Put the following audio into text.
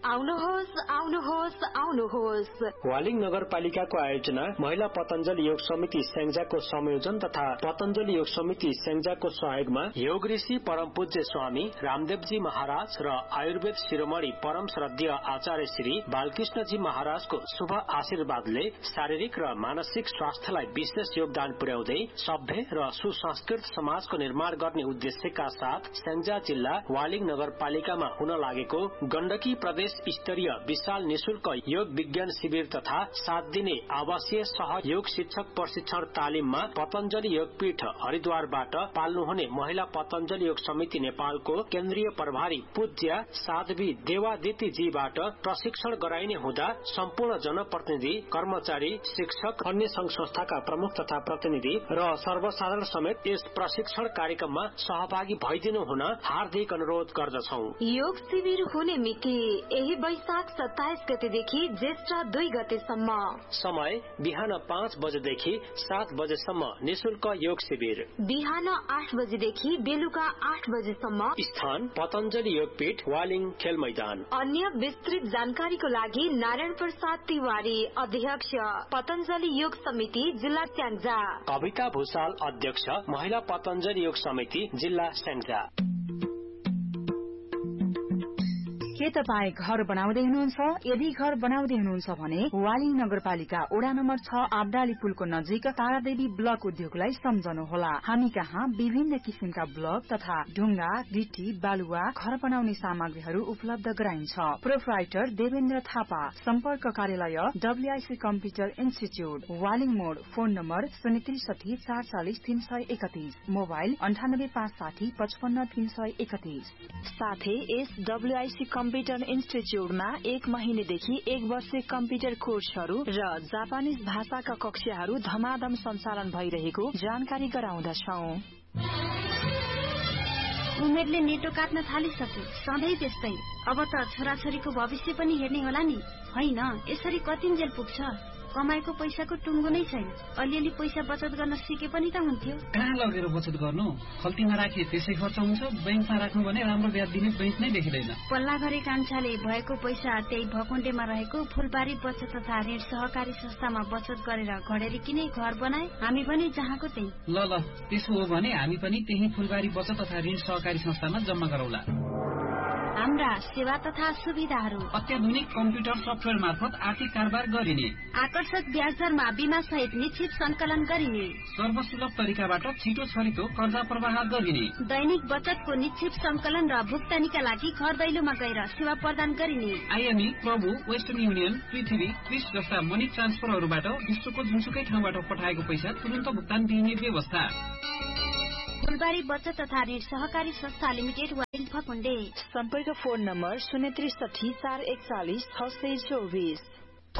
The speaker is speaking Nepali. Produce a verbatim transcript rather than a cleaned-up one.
आउनुहोस् आउनुहोस् आउनुहोस्। वालिङ नगरपालिकाको आयोजना महिला पतञ्जलि योग समिति स्याङ्जाको संयोजन तथा पतञ्जलि योग समिति स्याङ्जाको सहयोगमा योग ऋषि परम पूज्य स्वामी रामदेवजी महाराज र आयुर्वेद शिरोमणि परम श्रद्धेय आचार्य श्री बालकृष्णजी महाराजको शुभ आशीर्वादले शारीरिक र मानसिक स्वास्थ्यलाई विशेष योगदान पुर्याउँदै सभ्य र सुसंस्कृत समाजको निर्माण गर्ने उद्देश्यका साथ स्याङ्जा जिल्ला वालिङ नगरपालिकामा हुन लागेको गण्डकी प्रदेश स्तरीय विशाल निशुल्क योग विज्ञान शिविर तथा सात दिने आवासीय सहयोग शिक्षक प्रशिक्षण तालिममा पतञ्जलि योगपीठ हरिद्वारबाट पाल्नुहुने महिला पतञ्जलि योग समिति नेपालको केन्द्रीय प्रभारी पूज्य साध्वी देवादिति जीबाट प्रशिक्षण गराइने हुँदा सम्पूर्ण जनप्रतिनिधि कर्मचारी शिक्षक अन्य संघ संस्थाका प्रमुख तथा प्रतिनिधि र सर्वसाधारण समेत यस प्रशिक्षण कार्यक्रममा सहभागी भइदिनु हुन हार्दिक अनुरोध गर्दछौ। योग शिविर हुने मिति यही वैशाख सत्ताइस गतेदेखि ज्येष्ठ दुई गतेसम्म। समय बिहान पाँच बजेदेखि सात बजेसम्म निशुल्क योग शिविर। बिहान आठ बजेदेखि बेलुका आठ बजेसम्म। स्थान पतञ्जलि योगपीठ वालिङ खेल मैदान। अन्य विस्तृत जानकारीको लागि नारायण प्रसाद तिवारी अध्यक्ष पतञ्जलि योग समिति जिल्ला स्याङ्जा। कविता भूषाल अध्यक्ष महिला पतञ्जलि योग समिति जिल्ला स्याङ्जा। के तपाई घर बनाउँदै हुनुहुन्छ? यदि घर बनाउँदै हुनुहुन्छ भने वालिङ नगरपालिका वडा नम्बर छ आबडाली पुलको नजिक तारादेवी ब्लक उद्योगलाई सम्झनुहोला। हामी कहाँ विभिन्न किसिमका ब्लक तथा ढुङ्गा गिटी बालुवा घर बनाउने सामग्रीहरू उपलब्ध गराइन्छ। प्रोप्राइटर देवेन्द्र थापा। सम्पर्क कार्यालय डब्ल्यूआईसी कम्प्युटर इन्स्टिच्यूट वालिङ मोड। फोन नम्बर शून्य त्रिसठी चार चालिस तीन सय एकतीस। मोबाइल अन्ठानब्बे पाँच साठी पचपन्न तीन सय एकतीस। साथै यस डब्ल्यूआईसी कम्प्युटर इन्स्टिच्यूटमा एक महिनेदेखि एक वर्षे कम्प्युटर कोर्सहरू र जापानिज भाषाका कक्षाहरू धमाधम सञ्चालन भइरहेको जानकारी गराउँदछौ। उमेरले नेटो काट्न थालिसक्यो, सधैँ त्यस्तै। अब त छोराछोरीको भविष्य पनि हेर्ने होला नि। होइन, यसरी कतिन्जेल पुग्छ? कमाएको पैसाको टुङ्गो नै छैन। अलिअलि पैसा बचत गर्न सिके पनि त हुन्थ्यो। कहाँ लगेर बचत गर्नु? खल्तीमा राखे त्यसै खर्च हुन्छ, बैंकमा राख्नु भने राम्रो ब्याज दिने बैंक नै देखिँदैन। पल्ला गरे कान्छाले भएको पैसा त्यही भकुण्डेमा रहेको फुलबारी बचत तथा ऋण सहकारी संस्थामा बचत गरेर घडेरी किने घर बनाए। हामी पनि जहाँको त्यही। ल ल त्यसो हो भने हामी पनि त्यही फुलबारी बचत तथा ऋण सहकारी संस्थामा जम्मा गरौला। हाम्रा सेवा तथा सुविधाहरू अत्याधुनिक कम्प्युटर सफ्टवेयर मार्फत आर्थिक कारोबार गरिने, आकर्षक ब्याज दरमा बीमा सहित निश्चित संकलन गरिने, सर्वसुलभ तरिकाबाट छिटो छरितो कर्जा प्रवाह गरिने, दैनिक बचतको निश्चित संकलन र भुक्तानीका लागि घर दैलोमा गएर सेवा प्रदान गरिने, आइएमई, प्रभु, वेस्टर्न युनियन, पृथ्वी, क्रिस जस्ता मनी ट्रान्सफरहरूबाट विश्वको जुनसुकै ठाउँबाट पठाएको पैसा तुरन्त भुक्तान दिने व्यवस्था। फुलबारी बचत तथा ऋण सहकारी संस्था लिमिटेड वालिङ फकुण्डे। सम्पर्क फोन नम्बर शून्य त्रिसठी चार एकचालिस छ सय चौबिस।